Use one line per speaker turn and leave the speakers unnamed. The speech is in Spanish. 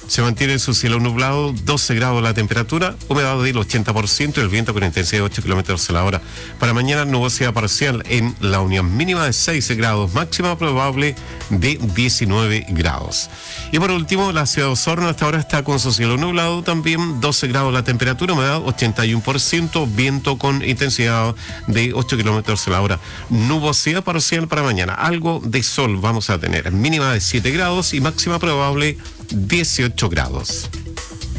Se mantiene su cielo nublado, 12 grados la temperatura, humedad del 80% y el viento con intensidad de 8 kilómetros a la hora. Para mañana, nubosidad parcial en La Unión, mínima de 6 grados, máxima probable de 19 grados. Y por último, la ciudad de Osorno hasta ahora está con su cielo nublado, también 12 grados la temperatura, humedad 81%, viento con intensidad de 8 kilómetros a la hora. Nubosidad parcial para mañana, algo de sol vamos a tener, mínima de 7 grados y máxima probable 18 grados.